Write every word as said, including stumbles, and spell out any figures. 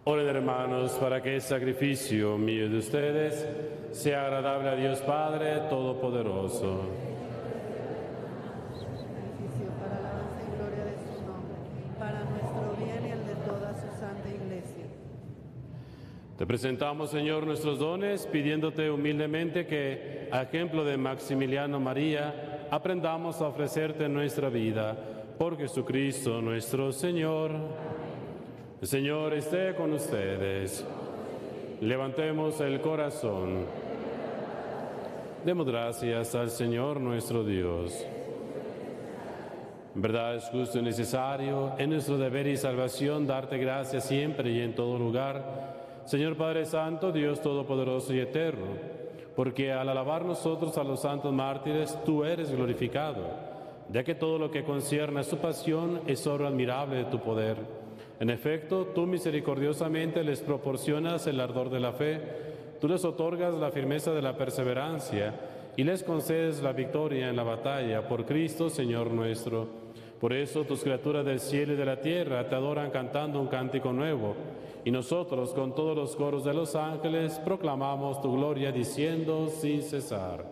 Oren, hermanos, para que el sacrificio mío y de ustedes sea agradable a Dios Padre Todopoderoso. Sacrificio para alabanza y gloria de su nombre, para nuestro bien y el de toda su santa Iglesia. Te presentamos, Señor, nuestros dones, pidiéndote humildemente que, a ejemplo de Maximiliano María, aprendamos a ofrecerte nuestra vida. Por Jesucristo nuestro Señor. El Señor esté con ustedes. Levantemos el corazón. Demos gracias al Señor nuestro Dios. En verdad es justo y necesario, en nuestro deber y salvación, darte gracias siempre y en todo lugar, Señor Padre Santo, Dios Todopoderoso y Eterno, porque al alabar nosotros a los santos mártires, tú eres glorificado, ya que todo lo que concierne a su pasión es obra admirable de tu poder. En efecto, tú misericordiosamente les proporcionas el ardor de la fe, tú les otorgas la firmeza de la perseverancia y les concedes la victoria en la batalla por Cristo, Señor nuestro. Por eso tus criaturas del cielo y de la tierra te adoran cantando un cántico nuevo, y nosotros con todos los coros de los ángeles proclamamos tu gloria diciendo sin cesar.